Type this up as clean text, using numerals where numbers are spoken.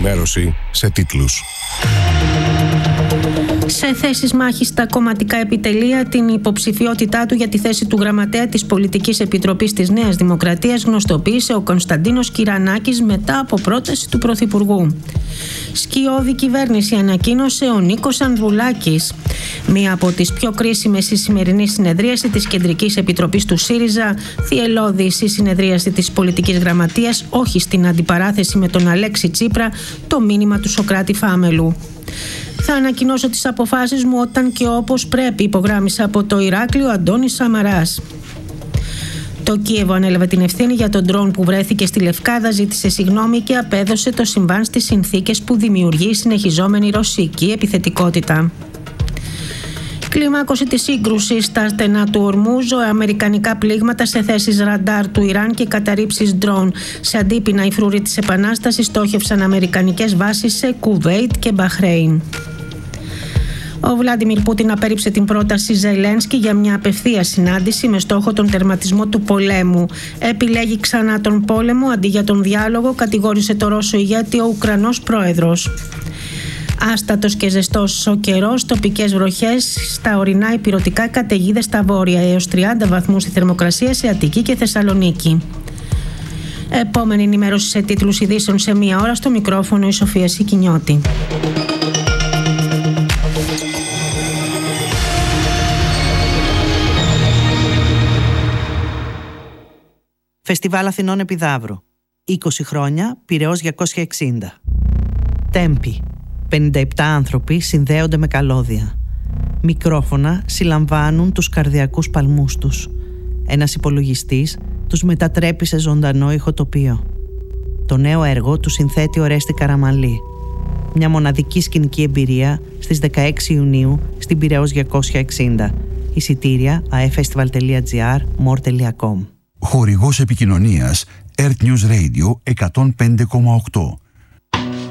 ενημέρωση σε τίτλους. Σε θέσεις μάχης στα κομματικά επιτελεία, την υποψηφιότητά του για τη θέση του γραμματέα της Πολιτικής Επιτροπής της Νέας Δημοκρατίας γνωστοποίησε ο Κωνσταντίνος Κυρανάκης μετά από πρόταση του Πρωθυπουργού. Σκιώδη κυβέρνηση ανακοίνωσε ο Νίκος Ανδρουλάκης. Μία από τις πιο κρίσιμες στη σημερινή συνεδρίαση της Κεντρικής Επιτροπής του ΣΥΡΙΖΑ, θυελλώδης η συνεδρίαση της Πολιτικής Γραμματείας, όχι στην αντιπαράθεση με τον Αλέξη Τσίπρα, το μήνυμα του Σωκράτη Φάμελου. Θα ανακοινώσω τις αποφάσεις μου όταν και όπως πρέπει, υπογράμμισε από το Ηράκλειο Αντώνης Σαμαράς. Το Κίεβο ανέλαβε την ευθύνη για τον ντρόουν που βρέθηκε στη Λευκάδα, ζήτησε συγγνώμη και απέδωσε το συμβάν στις συνθήκες που δημιουργεί η συνεχιζόμενη ρωσική επιθετικότητα. Κλιμάκωση της σύγκρουσης στα στενά του Ορμούζ, αμερικανικά πλήγματα σε θέσεις ραντάρ του Ιράν και καταρρίψεις ντρόουν. Σε αντίπεινα, οι φρουροί της Επανάστασης στόχευσαν αμερικανικές βάσεις σε Κουβέιτ και Μπαχρέιν. Ο Βλάντιμιρ Πούτιν απέρριψε την πρόταση Ζελένσκι για μια απευθεία συνάντηση με στόχο τον τερματισμό του πολέμου. Επιλέγει ξανά τον πόλεμο αντί για τον διάλογο, κατηγόρησε το Ρώσο ηγέτη ο Ουκρανός πρόεδρος. Άστατος και ζεστός ο καιρός, τοπικές βροχές στα ορεινά ηπειρωτικά, καταιγίδες στα βόρεια, έως 30 βαθμούς η θερμοκρασία σε Αττική και Θεσσαλονίκη. Επόμενη ενημέρωση σε τίτλους ειδήσεων σε μία ώρα, στο μικρόφωνο η Σοφία Σικινιώτη. Φεστιβάλ Αθηνών Επιδαύρου. 20 χρόνια, Πειραιώς 260. Τέμπη. 57 άνθρωποι συνδέονται με καλώδια. Μικρόφωνα συλλαμβάνουν τους καρδιακούς παλμούς τους. Ένας υπολογιστής τους μετατρέπει σε ζωντανό ηχοτοπίο. Το νέο έργο του συνθέτει ο Ρέστη Καραμαλή. Μια μοναδική σκηνική εμπειρία στις 16 Ιουνίου στην Πειραιώς 260. Εισιτήρια aefestival.gr, more.com. Χορηγός επικοινωνίας Earth News Radio 105,8.